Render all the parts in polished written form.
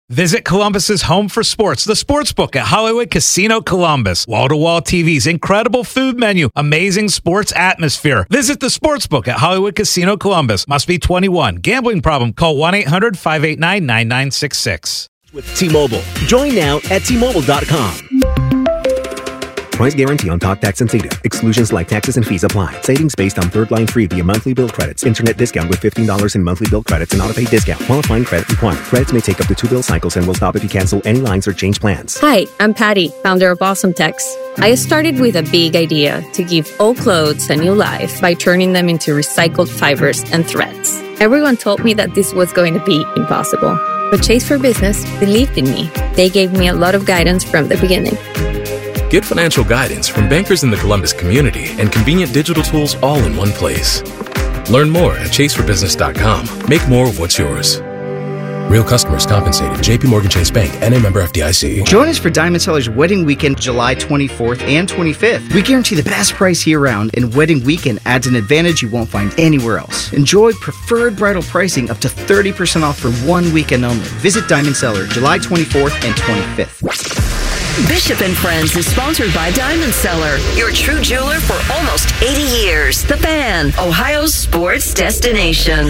Visit Columbus's home for sports, the Sportsbook at Hollywood Casino Columbus. Wall-to-wall TVs, incredible food menu, amazing sports atmosphere. Visit the Sportsbook at Hollywood Casino Columbus. Must be 21. Gambling problem? Call 1-800-589-9966. With T-Mobile. Join now at T-Mobile.com. Price guarantee on talk, text, and data. Exclusions like taxes and fees apply. Savings based on third line free via monthly bill credits. Internet discount with $15 in monthly bill credits and auto-pay discount. Qualifying credit required. Credits may take up to 2 bill cycles and will stop if you cancel any lines or change plans. Hi, I'm Patty, founder of Awesome Tex. I started with a big idea to give old clothes a new life by turning them into recycled fibers and threads. Everyone told me that this was going to be impossible. But Chase for Business believed in me. They gave me a lot of guidance from the beginning. Get financial guidance from bankers in the Columbus community and convenient digital tools all in one place. Learn more at chaseforbusiness.com. Make more of what's yours. Real customers compensated. J.P. Morgan Chase Bank, N.A. member FDIC. Join us for Diamond Seller's Wedding Weekend, July 24th and 25th. We guarantee the best price year-round, and Wedding Weekend adds an advantage you won't find anywhere else. Enjoy preferred bridal pricing up to 30% off for one weekend only. Visit Diamond Seller, July 24th and 25th. Bishop and Friends is sponsored by Diamond Seller, your true jeweler for almost 80 years. The Fan, Ohio's sports destination.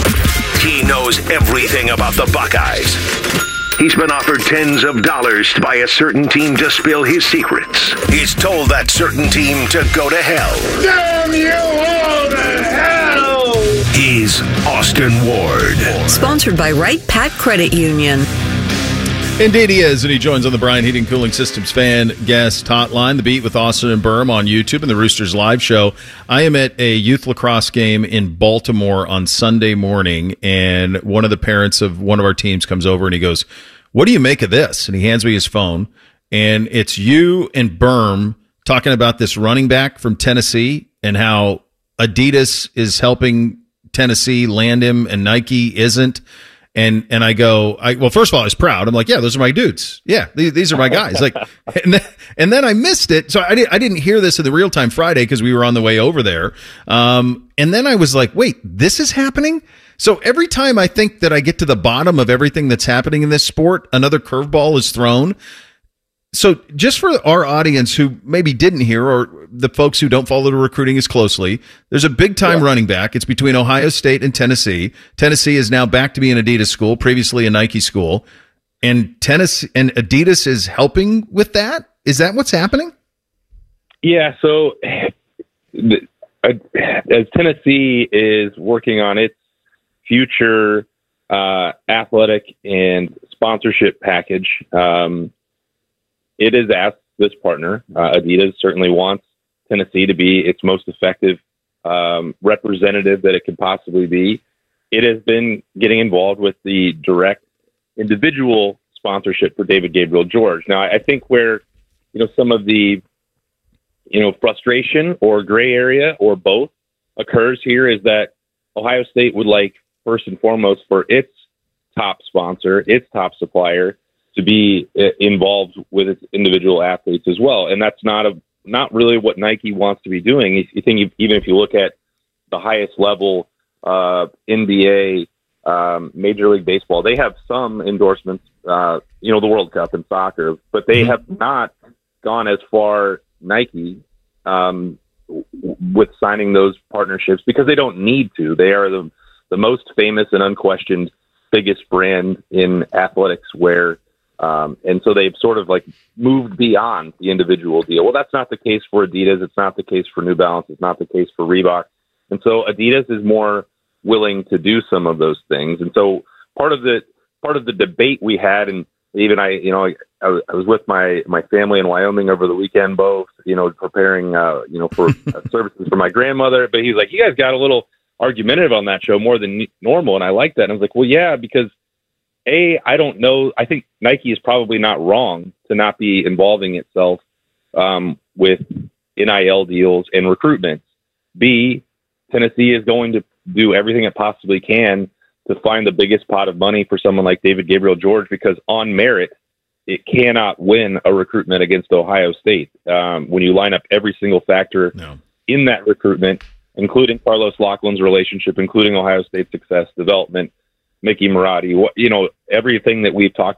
He knows everything about the Buckeyes. He's been offered tens of dollars by a certain team to spill his secrets. He's told that certain team to go to hell. Damn you all to hell! He's Austin Ward. Sponsored by Wright Pat Credit Union. Indeed he is, and he joins on the Brian Heating Cooling Systems Fan Guest Hotline, The Beat with Austin and Berm on YouTube and the Roosters live show. I am at a youth lacrosse game in Baltimore on Sunday morning, and one of the parents of one of our teams comes over and he goes, "What do you make of this?" And he hands me his phone, and it's you and Berm talking about this running back from Tennessee and how Adidas is helping Tennessee land him and Nike isn't. And I go, well, first of all, I was proud. I'm like, yeah, those are my dudes. Yeah, these are my guys. Like, and then I missed it. So I didn't hear this in the Real Time Friday because we were on the way over there. And then I was like, wait, this is happening? So every time I think that I get to the bottom of everything that's happening in this sport, another curveball is thrown. So just for our audience who maybe didn't hear, or the folks who don't follow the recruiting as closely, there's a big-time running back. It's between Ohio State and Tennessee. Tennessee is now back to be an Adidas school, previously a Nike school. And Adidas is helping with that? Is that what's happening? Yeah, so as Tennessee is working on its future athletic and sponsorship package, it has asked this partner, Adidas certainly wants Tennessee to be its most effective representative that it could possibly be. It has been getting involved with the direct individual sponsorship for David Gabriel George. Now, I think where, some of the, frustration or gray area or both occurs here is that Ohio State would like, first and foremost, for its top sponsor, its top supplier, to be involved with its individual athletes as well. And that's not really what Nike wants to be doing. You think even if you look at the highest level, NBA, Major League Baseball, they have some endorsements, the World Cup and soccer, but they have not gone as far, Nike, with signing those partnerships because they don't need to. They are the most famous and unquestioned biggest brand in athletics wear. And so they've sort of like moved beyond the individual deal. Well, that's not the case for Adidas. It's not the case for New Balance. It's not the case for Reebok. And so Adidas is more willing to do some of those things. And so part of the debate we had, and even I was with my family in Wyoming over the weekend, both, preparing, for services for my grandmother. But he's like, you guys got a little argumentative on that show more than normal. And I like that. And I was like, well, yeah, because I don't know. I think Nike is probably not wrong to not be involving itself with NIL deals and recruitment. B, Tennessee is going to do everything it possibly can to find the biggest pot of money for someone like David Gabriel George, because on merit, it cannot win a recruitment against Ohio State. When you line up every single factor in that recruitment, including Carlos Laughlin's relationship, including Ohio State's success, development, Mickey Marotti, everything that we've talked